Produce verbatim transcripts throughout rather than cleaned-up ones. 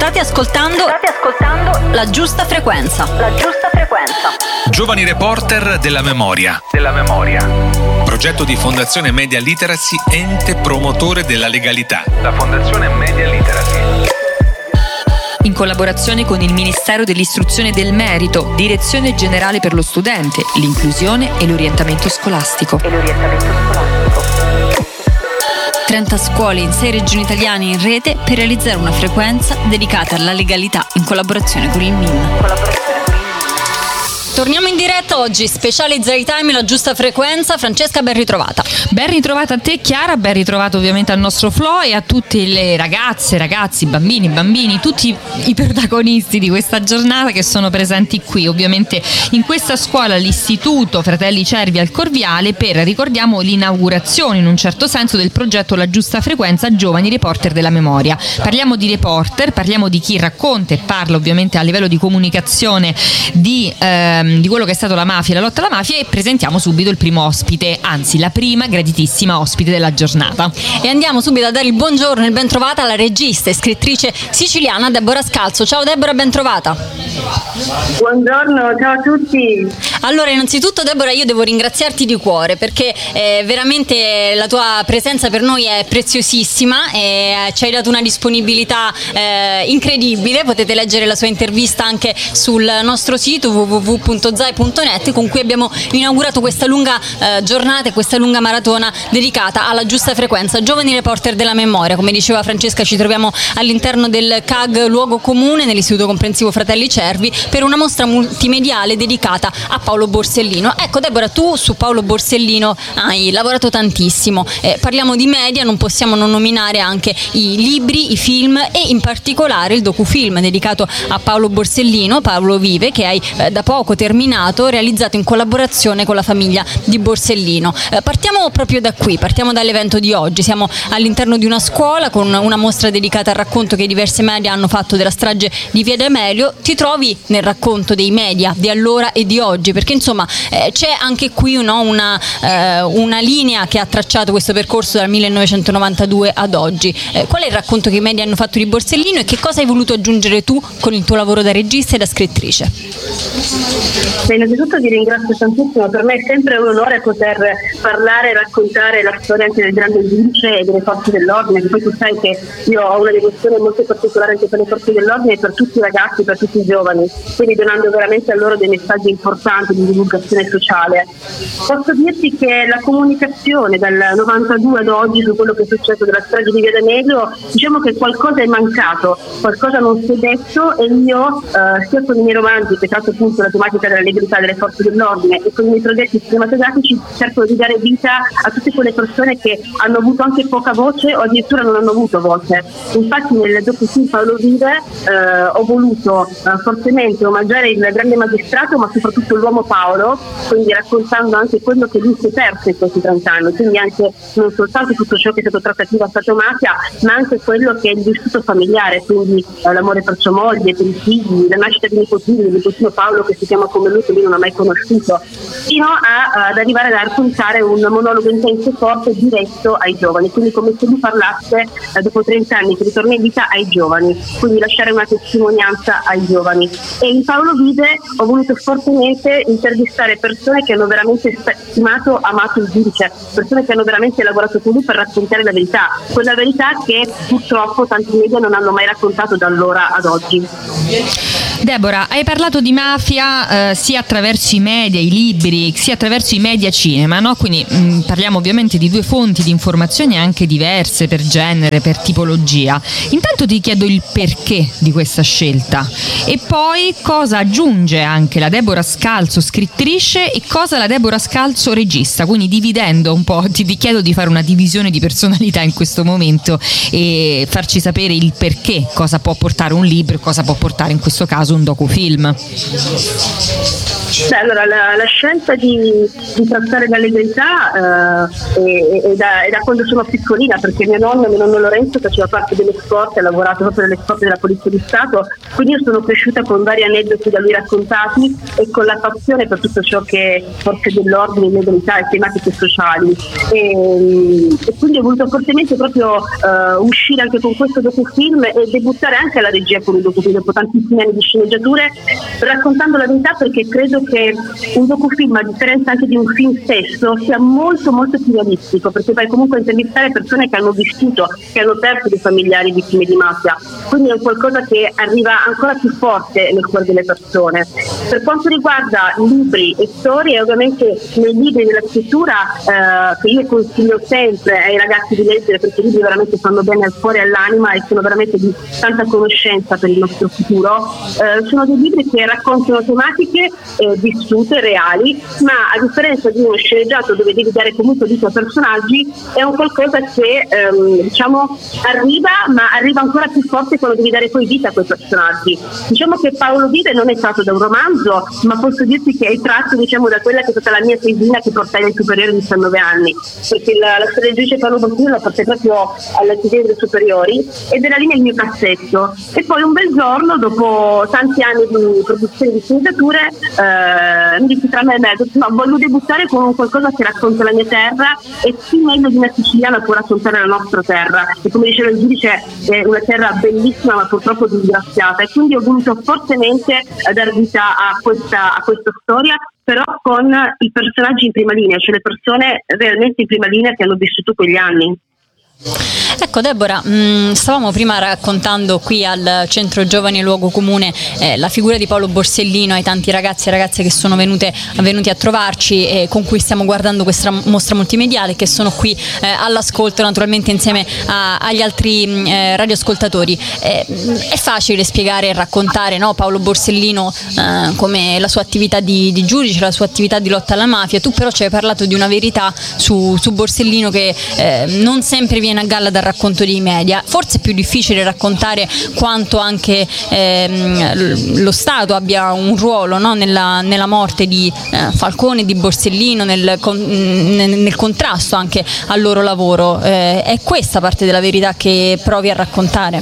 State ascoltando, state ascoltando La Giusta Frequenza. La Giusta Frequenza. Giovani reporter della memoria. Della memoria. Progetto di Fondazione Media Literacy, ente promotore della legalità. La Fondazione Media Literacy. In collaborazione con il Ministero dell'Istruzione e del Merito, Direzione Generale per lo Studente, l'Inclusione e l'Orientamento Scolastico. E l'orientamento scolastico. trenta scuole in sei regioni italiane in rete per realizzare una frequenza dedicata alla legalità in collaborazione con il M I N. Torniamo in diretta oggi, speciale Israeli Time, La Giusta Frequenza. Francesca, ben ritrovata. Ben ritrovata a te, Chiara, ben ritrovato ovviamente al nostro Flo e a tutte le ragazze, ragazzi, bambini, bambini, tutti i protagonisti di questa giornata che sono presenti qui, ovviamente in questa scuola, l'Istituto Fratelli Cervi al Corviale, per, ricordiamo, l'inaugurazione in un certo senso del progetto La Giusta Frequenza Giovani Reporter della Memoria. Parliamo di reporter, parliamo di chi racconta e parla ovviamente a livello di comunicazione di... Eh, di quello che è stato la mafia e la lotta alla mafia, e presentiamo subito il primo ospite, anzi la prima graditissima ospite della giornata. E andiamo subito a dare il buongiorno e il ben trovata alla regista e scrittrice siciliana Deborah Scalzo. Ciao Deborah, ben trovata. Buongiorno, ciao a tutti. Allora, innanzitutto Deborah, io devo ringraziarti di cuore perché eh, veramente la tua presenza per noi è preziosissima e ci hai dato una disponibilità eh, incredibile. Potete leggere la sua intervista anche sul nostro sito w w w punto zai punto net, con cui abbiamo inaugurato questa lunga eh, giornata e questa lunga maratona dedicata alla Giusta Frequenza Giovani Reporter della Memoria. Come diceva Francesca, ci troviamo all'interno del C A G Luogo Comune, nell'Istituto Comprensivo Fratelli Cervi, per una mostra multimediale dedicata a Paolo Borsellino. Ecco Deborah, tu su Paolo Borsellino hai lavorato tantissimo, eh, parliamo di media, non possiamo non nominare anche i libri, i film e in particolare il docufilm dedicato a Paolo Borsellino, Paolo Vive, che hai eh, da poco terminato, realizzato in collaborazione con la famiglia di Borsellino. Eh, partiamo proprio da qui, partiamo dall'evento di oggi. Siamo all'interno di una scuola con una mostra dedicata al racconto che diverse media hanno fatto della strage di Via D'Amelio. Ti trovi nel racconto dei media di allora e di oggi? Perché insomma eh, c'è anche qui no, una, eh, una linea che ha tracciato questo percorso dal millenovecentonovantadue ad oggi. Eh, qual è il racconto che i media hanno fatto di Borsellino e che cosa hai voluto aggiungere tu con il tuo lavoro da regista e da scrittrice? Beh, innanzitutto ti ringrazio tantissimo, per me è sempre un onore poter parlare e raccontare la storia anche del grande giudice e delle forze dell'ordine, che poi tu sai che io ho una devozione molto particolare anche per le forze dell'ordine e per tutti i ragazzi, per tutti i giovani, quindi donando veramente a loro dei messaggi importanti di divulgazione sociale. Posso dirti che la comunicazione dal novantadue ad oggi su quello che è successo della strage di Via D'Amelio, diciamo che qualcosa è mancato, qualcosa non si è detto, e io eh, sia con i miei romanzi, che tanto appunto la tematica della legalità delle forze dell'ordine, e con i miei progetti cinematografici cerco di dare vita a tutte quelle persone che hanno avuto anche poca voce o addirittura non hanno avuto voce. Infatti nel docufilm Paolo Vive eh, ho voluto eh, fortemente omaggiare il grande magistrato, ma soprattutto l'uomo Paolo, quindi raccontando anche quello che lui si è perso in questi trent'anni, quindi anche non soltanto tutto ciò che è stato trattativa Stato-mafia, ma anche quello che è il vissuto familiare, quindi eh, l'amore per sua moglie, per i figli, la nascita di nipotini, del nipotino Paolo che si chiama come lui, che lui non ha mai conosciuto, fino a, ad arrivare a raccontare un monologo intenso e forte diretto ai giovani, quindi come se lui parlasse eh, dopo trenta anni che ritorna in vita ai giovani, quindi lasciare una testimonianza ai giovani. E in Paolo Vive ho voluto fortemente intervistare persone che hanno veramente stimato, amato il giudice, persone che hanno veramente lavorato con lui per raccontare la verità, quella verità che purtroppo tanti media non hanno mai raccontato da allora ad oggi. Deborah, hai parlato di mafia eh, sia attraverso i media, i libri, sia attraverso i media cinema, no? Quindi mh, parliamo ovviamente di due fonti di informazioni anche diverse per genere, per tipologia. Intanto ti chiedo il perché di questa scelta e poi cosa aggiunge anche la Deborah Scalzo scrittrice e cosa la Deborah Scalzo regista, quindi dividendo un po', ti, ti chiedo di fare una divisione di personalità in questo momento e farci sapere il perché, cosa può portare un libro e cosa può portare in questo caso un docufilm. Beh, allora la, la scelta di, di trattare la legalità eh, è, è, da, è da quando sono piccolina, perché mio nonno, mio nonno Lorenzo faceva parte delle scorte, ha lavorato proprio nelle scorte della Polizia di Stato, quindi io sono cresciuta con vari aneddoti da lui raccontati e con la passione per tutto ciò che è forze dell'ordine, legalità e tematiche sociali, e, e quindi ho voluto fortemente proprio uh, uscire anche con questo docufilm e debuttare anche alla regia con un docufilm dopo tantissimi anni di sceneggiature, raccontando la verità, perché credo che un docufilm, a differenza anche di un film stesso, sia molto molto più realistico, perché vai comunque a intervistare persone che hanno vissuto, che hanno perso dei familiari vittime di mafia, quindi è un qualcosa che arriva ancora più forte nel cuore delle persone. Per quanto riguarda libri e storie, ovviamente nei libri della scrittura eh, che io consiglio sempre ai ragazzi di leggere, perché i libri veramente fanno bene al cuore e all'anima e sono veramente di tanta conoscenza per il nostro futuro, eh, sono dei libri che raccontano tematiche eh, vissute, reali, ma a differenza di uno sceneggiato dove devi dare comunque vita ai personaggi, è un qualcosa che ehm, diciamo arriva, ma arriva ancora più forte quando devi dare poi vita a quei personaggi. Diciamo che Paolo Vive non è tratto da un romanzo, ma posso dirti che è tratto, diciamo, da quella che è stata la mia tesina che portai ai superiori di diciannove anni, perché la, la storia del giudice Paolo Borsellino la portai proprio alle delle superiori ed era lì nel mio cassetto. E poi un bel giorno, dopo tanti anni di produzione di sceneggiature, eh, mi dissi tra me e me, no, voglio debuttare con qualcosa che racconta la mia terra, e chi meglio di una siciliana può raccontare la nostra terra, e come diceva il giudice è una terra bellissima ma purtroppo disgraziata, e quindi ho voluto fortemente dar vita a questa, a questa storia, però con i personaggi in prima linea, cioè le persone realmente in prima linea che hanno vissuto quegli anni. Ecco Deborah, mh, stavamo prima raccontando qui al Centro Giovani e Luogo Comune eh, la figura di Paolo Borsellino ai tanti ragazzi e ragazze che sono venute, venuti a trovarci e con cui stiamo guardando questa mostra multimediale, che sono qui eh, all'ascolto naturalmente insieme a, agli altri mh, eh, radioascoltatori. Eh, è facile spiegare e raccontare, no, Paolo Borsellino eh, come la sua attività di, di giudice, la sua attività di lotta alla mafia. Tu però ci hai parlato di una verità su, su Borsellino che eh, non sempre viene a galla dal racconto dei media. Forse è più difficile raccontare quanto anche ehm, lo Stato abbia un ruolo, no, nella, nella morte di eh, Falcone e di Borsellino, nel, con, nel, nel contrasto anche al loro lavoro. Eh, è questa parte della verità che provi a raccontare?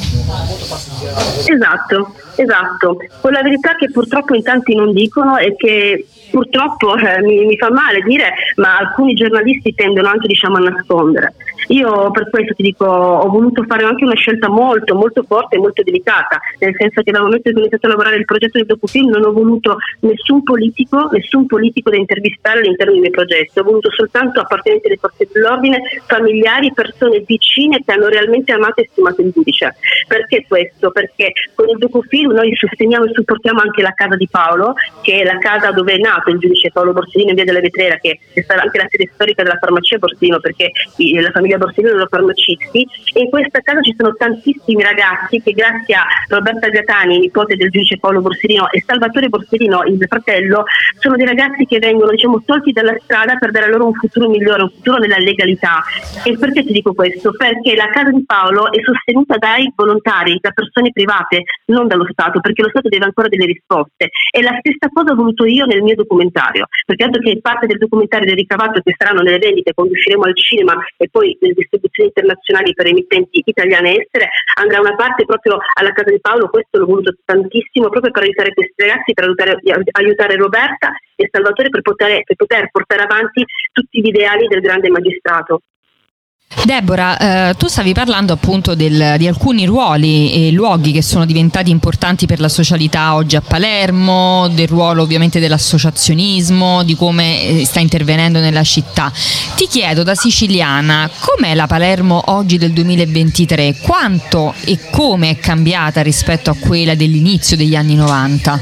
Esatto, esatto. Quella verità che purtroppo in tanti non dicono e che purtroppo eh, mi, mi fa male dire, ma alcuni giornalisti tendono anche, diciamo, a nascondere. Io per questo ti dico, ho voluto fare anche una scelta molto molto forte e molto delicata, nel senso che dal momento che ho iniziato a lavorare il progetto del docufilm non ho voluto nessun politico, nessun politico da intervistare all'interno del mio progetto, ho voluto soltanto appartenenti alle forze dell'ordine, familiari, persone vicine che hanno realmente amato e stimato il giudice. Perché questo? Perché con il docufilm noi sosteniamo e supportiamo anche la casa di Paolo, che è la casa dove è nato il giudice Paolo Borsellino in via della Vetrera, che è stata anche la sede storica della farmacia Borsellino, perché la famiglia Borsellino erano farmacisti, e in questa casa ci sono tantissimi ragazzi che grazie a Roberta Gatani, nipote del giudice Paolo Borsellino, e Salvatore Borsellino, il fratello, sono dei ragazzi che vengono, diciamo, tolti dalla strada per dare loro un futuro migliore, un futuro nella legalità. E perché ti dico questo? Perché la casa di Paolo è sostenuta dai volontari, da persone private, non dallo Stato, perché lo Stato deve ancora delle risposte. E la stessa cosa ho voluto io nel mio documentario, perché dato che parte del documentario del ricavato che saranno nelle vendite quando usciremo al cinema e poi nelle distribuzioni internazionali per emittenti italiane e estere, andrà una parte proprio alla casa di Paolo. Questo l'ho voluto tantissimo proprio per aiutare questi ragazzi, per aiutare, aiutare Roberta e Salvatore per poter, per poter portare avanti tutti gli ideali del grande magistrato. Deborah, eh, tu stavi parlando appunto del, di alcuni ruoli e luoghi che sono diventati importanti per la socialità oggi a Palermo, del ruolo ovviamente dell'associazionismo, di come sta intervenendo nella città. Ti chiedo, da siciliana, com'è la Palermo oggi del duemilaventitré? Quanto e come è cambiata rispetto a quella dell'inizio degli anni novanta?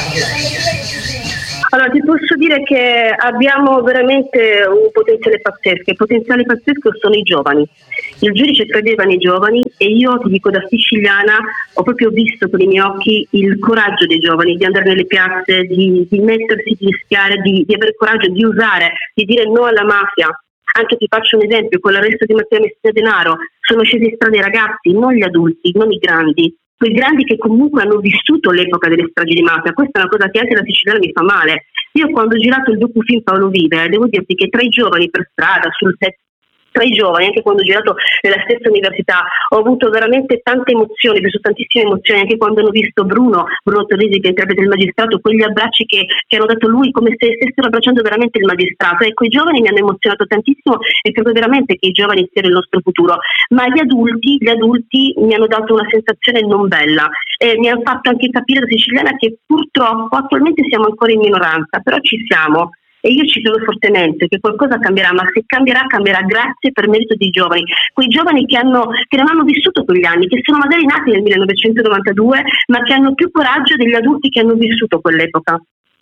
Allora, ti posso dire che abbiamo veramente un potenziale pazzesco. Il potenziale pazzesco sono i giovani. Il giudice credeva nei giovani e io, ti dico, da siciliana ho proprio visto con i miei occhi il coraggio dei giovani di andare nelle piazze, di, di mettersi, di rischiare, di, di avere coraggio, di usare, di dire no alla mafia. Anche ti faccio un esempio, con l'arresto di Matteo Messina Denaro sono scesi in strada i ragazzi, non gli adulti, non i grandi. quei grandi che comunque hanno vissuto l'epoca delle stragi di mafia. Questa è una cosa che anche da siciliana mi fa male. Io quando ho girato il docufilm Paolo Vive, devo dirti che tra i giovani per strada, sul set, tra i giovani, anche quando ho girato nella stessa università, ho avuto veramente tante emozioni, ho vissuto tantissime emozioni, anche quando hanno visto Bruno, Bruno Torrisi che interpreta il magistrato, quegli abbracci che, che hanno dato lui come se stessero abbracciando veramente il magistrato. Ecco, i giovani mi hanno emozionato tantissimo e credo veramente che i giovani siano il nostro futuro, ma gli adulti, gli adulti mi hanno dato una sensazione non bella e mi hanno fatto anche capire da siciliana che purtroppo attualmente siamo ancora in minoranza, però ci siamo. E io ci credo fortemente che qualcosa cambierà, ma se cambierà, cambierà grazie per merito dei giovani, quei giovani che, hanno, che non hanno vissuto quegli anni, che sono magari nati nel millenovecentonovantadue, ma che hanno più coraggio degli adulti che hanno vissuto quell'epoca.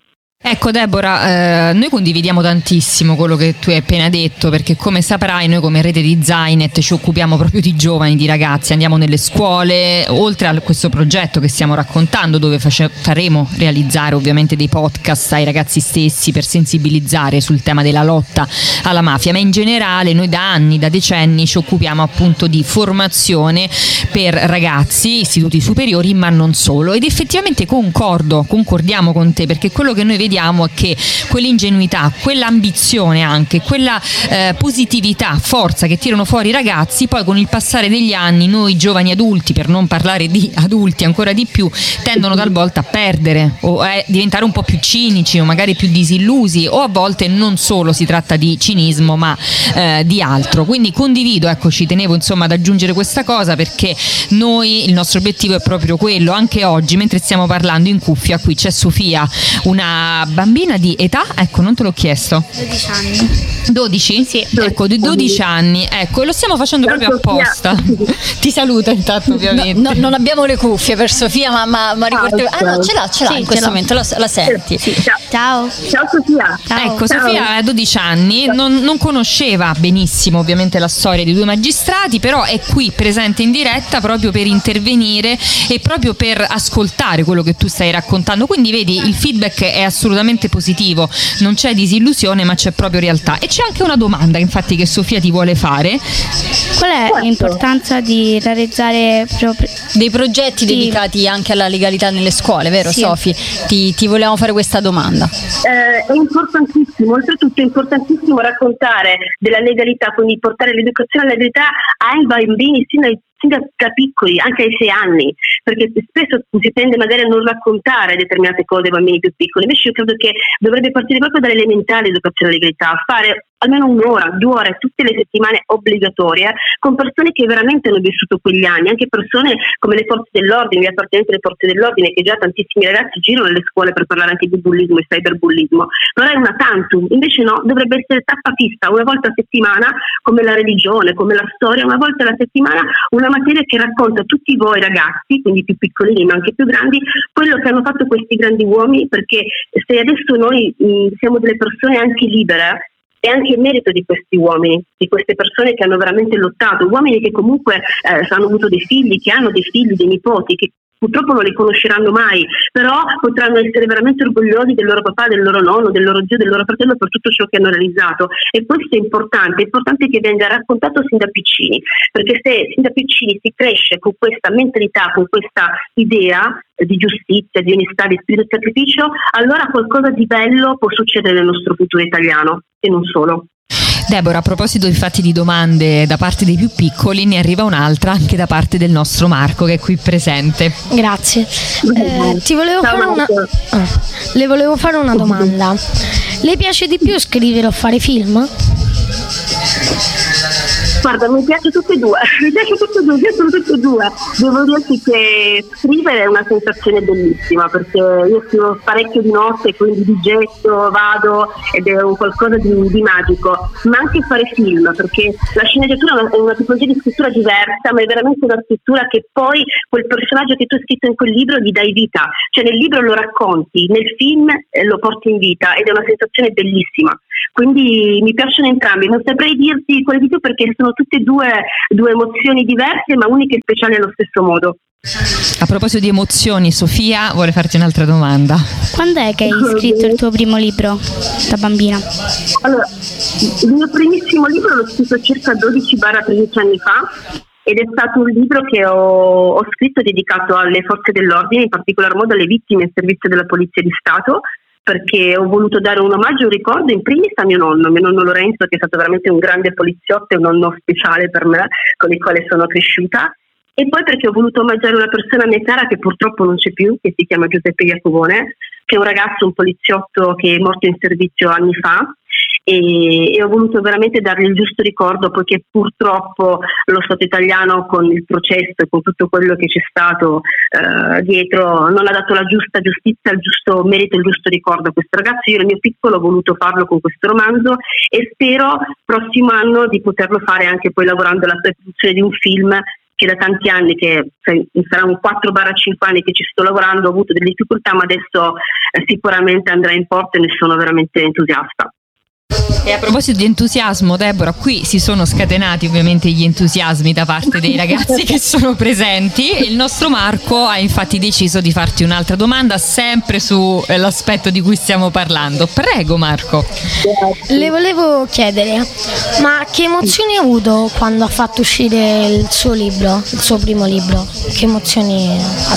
Ecco Deborah, eh, noi condividiamo tantissimo quello che tu hai appena detto, perché come saprai noi come rete di Zainet ci occupiamo proprio di giovani, di ragazzi, andiamo nelle scuole, oltre a questo progetto che stiamo raccontando dove face- faremo realizzare ovviamente dei podcast ai ragazzi stessi per sensibilizzare sul tema della lotta alla mafia, ma in generale noi da anni, da decenni ci occupiamo appunto di formazione per ragazzi, istituti superiori, ma non solo, ed effettivamente concordo, concordiamo con te, perché quello che noi vediamo vediamo è che quell'ingenuità, quell'ambizione anche, quella eh, positività, forza che tirano fuori i ragazzi, poi con il passare degli anni noi giovani adulti, per non parlare di adulti ancora di più, tendono talvolta a perdere o a diventare un po' più cinici o magari più disillusi, o a volte non solo si tratta di cinismo ma eh, di altro. Quindi condivido, ecco, ci tenevo insomma ad aggiungere questa cosa, perché noi, il nostro obiettivo è proprio quello. Anche oggi mentre stiamo parlando in cuffia qui c'è Sofia, una bambina di età, ecco, non te l'ho chiesto, dodici anni. dodici? Sì. Ecco, di dodici anni, ecco, e lo stiamo facendo proprio apposta. Ti saluta intanto ovviamente. No, no, non abbiamo le cuffie per Sofia, ma, ma, ma ricordi... Ah no, ce l'ha, ce l'ha Sì, in questo ce l'ho. momento, la, la senti. Sì, ciao. Ciao. Ciao Sofia. Ciao. Ecco, Ciao. Sofia ha dodici anni, non, non conosceva benissimo ovviamente la storia dei due magistrati, però è qui presente in diretta proprio per intervenire e proprio per ascoltare quello che tu stai raccontando. Quindi vedi, il feedback è assolutamente positivo, non c'è disillusione ma c'è proprio realtà. E c'è anche una domanda infatti che Sofia ti vuole fare. Qual è Quanto? l'importanza di realizzare proprio Dei progetti Sì. dedicati anche alla legalità nelle scuole, vero Sì. Sofi? Ti, ti volevamo fare questa domanda. Eh, è importantissimo, oltretutto è importantissimo raccontare della legalità, quindi portare l'educazione alla legalità ai bambini sin dai sin da, da piccoli, anche ai sei anni, perché spesso si tende magari a non raccontare determinate cose ai bambini più piccoli. Invece io credo che dovrebbe partire proprio dall'elementare l'educazione alla legalità, fare almeno un'ora, due ore tutte le settimane obbligatorie con persone che veramente hanno vissuto quegli anni, anche persone come le forze dell'ordine, gli appartenenti alle forze dell'ordine, che già tantissimi ragazzi girano nelle scuole per parlare anche di bullismo e cyberbullismo. Non è una tantum, invece no, dovrebbe essere tappa fissa, una volta a settimana, come la religione, come la storia, una volta alla settimana una materia che racconta a tutti voi ragazzi, quindi più piccolini ma anche più grandi, quello che hanno fatto questi grandi uomini, perché se adesso noi mh, siamo delle persone anche libere, è anche il merito di questi uomini, di queste persone che hanno veramente lottato, uomini che comunque eh, hanno avuto dei figli, che hanno dei figli, dei nipoti, che purtroppo non li conosceranno mai, però potranno essere veramente orgogliosi del loro papà, del loro nonno, del loro zio, del loro fratello per tutto ciò che hanno realizzato. E questo è importante, è importante che venga raccontato sin da piccini, perché se sin da piccini si cresce con questa mentalità, con questa idea di giustizia, di onestà, di spirito di sacrificio, allora qualcosa di bello può succedere nel nostro futuro italiano e non solo. Deborah, a proposito infatti di domande da parte dei più piccoli, ne arriva un'altra anche da parte del nostro Marco che è qui presente. Grazie. Eh, ti volevo Ciao, fare una Marco. ah, le volevo fare una domanda. Le piace di più scrivere o fare film? Guarda, mi piace tutte e due, mi piace tutte e due, mi piacciono tutte e due. Devo dirti che scrivere è una sensazione bellissima, perché io scrivo parecchio di notte, quindi di getto, vado, ed è un qualcosa di, di magico. Ma anche fare film, perché la sceneggiatura è una, è una tipologia di scrittura diversa, ma è veramente una scrittura che poi quel personaggio che tu hai scritto in quel libro gli dai vita. Cioè nel libro lo racconti, nel film eh, lo porti in vita, ed è una sensazione bellissima. Quindi mi piacciono entrambi, non saprei dirti quale di più, perché sono tutte e due, due emozioni diverse ma uniche e speciali allo stesso modo. A proposito di emozioni, Sofia vuole farti un'altra domanda. Quando è che hai scritto il tuo primo libro da bambina? Allora, il mio primissimo libro l'ho scritto circa dodici tredici anni fa, ed è stato un libro che ho, ho scritto dedicato alle forze dell'ordine, in particolar modo alle vittime in servizio della Polizia di Stato, perché ho voluto dare un omaggio e un ricordo in primis a mio nonno, mio nonno Lorenzo, che è stato veramente un grande poliziotto e un nonno speciale per me, con il quale sono cresciuta, e poi perché ho voluto omaggiare una persona a me cara che purtroppo non c'è più, che si chiama Giuseppe Iacovone, che è un ragazzo, un poliziotto che è morto in servizio anni fa, e, e ho voluto veramente dargli il giusto ricordo, poiché purtroppo lo Stato italiano, con il processo e con tutto quello che c'è stato eh, dietro, non ha dato la giusta giustizia, il giusto merito, il giusto ricordo a questo ragazzo. Io nel mio piccolo ho voluto farlo con questo romanzo e spero prossimo anno di poterlo fare anche poi lavorando alla produzione di un film che da tanti anni, che saranno quattro cinque anni che ci sto lavorando, ho avuto delle difficoltà, ma adesso eh, sicuramente andrà in porto e ne sono veramente entusiasta. E a proposito di entusiasmo, Deborah, qui si sono scatenati ovviamente gli entusiasmi da parte dei ragazzi che sono presenti, e il nostro Marco ha infatti deciso di farti un'altra domanda sempre sull'aspetto di cui stiamo parlando. Prego Marco. Le volevo chiedere, ma che emozioni ha avuto quando ha fatto uscire il suo libro, il suo primo libro? Che emozioni ha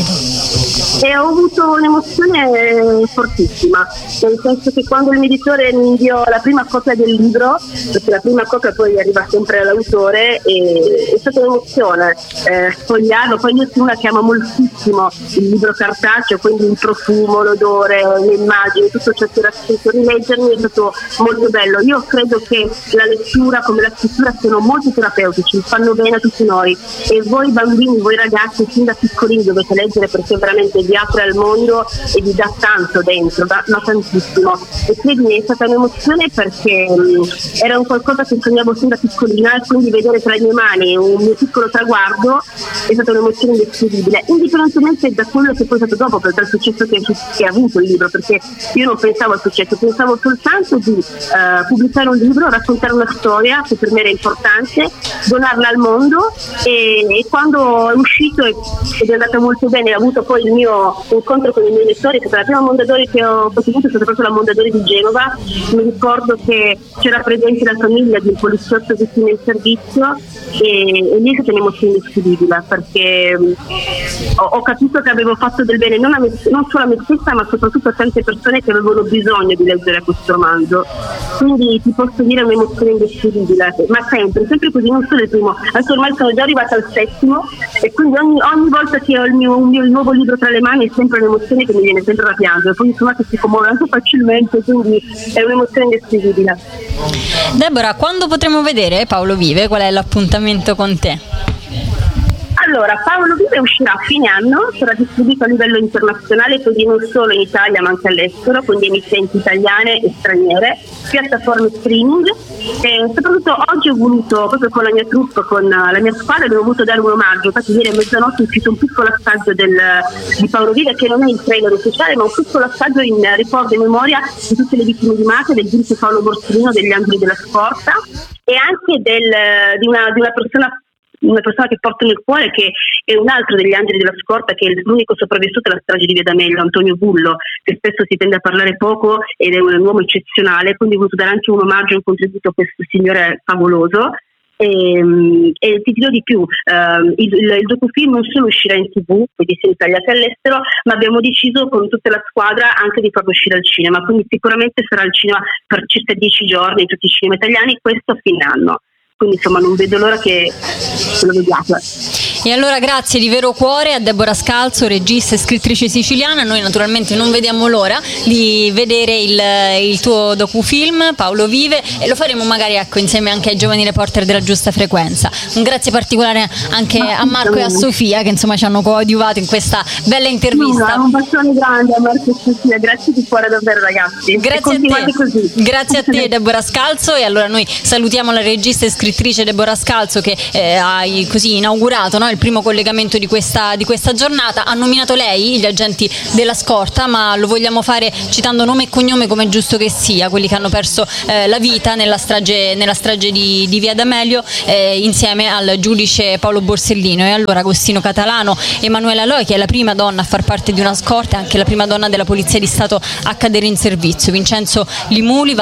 sentito? E ho avuto un'emozione fortissima, nel senso che quando il mio editore mi inviò la prima copia del libro, perché la prima copia poi arriva sempre all'autore, e è stata un'emozione eh, sfogliarlo. Poi io sono una che ama moltissimo il libro cartaceo, quindi il profumo, l'odore, le immagini, tutto ciò che era scritto, rileggermi è stato molto bello. Io credo che la lettura come la scrittura siano molto terapeutici, fanno bene a tutti noi, e voi bambini, voi ragazzi fin da piccolini dovete leggere, perché veramente vi apre al mondo e vi dà tanto dentro, da, da tantissimo. E quindi è stata un'emozione perché um, era un qualcosa che sognavo sin da piccolina, e quindi vedere tra le mie mani un mio piccolo traguardo è stata un'emozione indescrivibile, indipendentemente da quello che poi è stato dopo, per il successo che, che ha avuto il libro, perché io non pensavo al successo, pensavo soltanto di uh, pubblicare un libro, raccontare una storia che per me era importante, donarla al mondo, e, e quando è uscito ed è andata molto bene, ho avuto poi il mio incontro con i miei lettori, è stata la prima Mondadori che ho potuto, è stata proprio la Mondadori di Genova. Mi ricordo che c'era presente la famiglia di un poliziotto vittima in servizio, e, e lì è stata un'emozione indescrivibile, perché um, ho, ho capito che avevo fatto del bene non, a me, non solo a me stessa, ma soprattutto a tante persone che avevano bisogno di leggere questo romanzo. Quindi ti posso dire un'emozione indescrivibile, ma sempre, sempre così, non solo il primo, adesso ormai sono già arrivata al settimo, e quindi ogni, ogni volta che ho il mio, un mio il nuovo libro tra le mani è sempre un'emozione che mi viene sempre da piangere, poi insomma che si commuove anche facilmente, quindi è un'emozione indescrivibile. Deborah, quando potremo vedere Paolo Vive? Qual è l'appuntamento con te? Allora, Paolo Vive uscirà a fine anno, sarà distribuito a livello internazionale, quindi non solo in Italia ma anche all'estero, quindi emittenti italiane e straniere, piattaforme streaming, e soprattutto oggi ho voluto, proprio con la mia troupe, con la mia squadra, avevo voluto dare un omaggio. Infatti ieri a mezzanotte è uscito un piccolo assaggio del, di Paolo Vive, che non è il trailer ufficiale, ma un piccolo assaggio in ricordo e memoria di tutte le vittime di mafia, del giudice Paolo Borsellino, degli Angeli della Scorta, e anche del, di, una, di una persona una persona che porto nel cuore, che è un altro degli Angeli della Scorta, che è l'unico sopravvissuto alla strage di Via D'Amelio, Antonio Bullo, che spesso si tende a parlare poco ed è un uomo eccezionale, quindi ho voluto dare anche un omaggio e un contributo a questo signore favoloso. E, e ti dirò di più, uh, il, il docufilm non solo uscirà in tv, quindi sia in Italia che all'estero, ma abbiamo deciso con tutta la squadra anche di farlo uscire al cinema, quindi sicuramente sarà al cinema per circa dieci giorni in tutti i cinema italiani, questo a fine anno. Quindi insomma non vedo l'ora che lo vediate. E allora grazie di vero cuore a Deborah Scalzo, regista e scrittrice siciliana. Noi naturalmente non vediamo l'ora di vedere il, il tuo docufilm Paolo Vive, e lo faremo magari ecco insieme anche ai giovani reporter della Giusta Frequenza. Un grazie particolare anche a Marco e a Sofia, che insomma ci hanno coadiuvato in questa bella intervista. No, un bacione grande a Marco e Sofia, grazie di cuore davvero ragazzi. Grazie a te. Così. Grazie a te Deborah Scalzo, e allora noi salutiamo la regista e scrittrice Deborah Scalzo, che eh, ha così inaugurato, no, il primo collegamento di questa, di questa giornata. Ha nominato lei gli agenti della Scorta, ma lo vogliamo fare citando nome e cognome, come è giusto che sia, quelli che hanno perso eh, la vita nella strage, nella strage di, di Via D'Amelio, eh, insieme al giudice Paolo Borsellino. E allora Agostino Catalano, Emanuela Loi, che è la prima donna a far parte di una scorta, e anche la prima donna della Polizia di Stato a cadere in servizio, Vincenzo Limuli,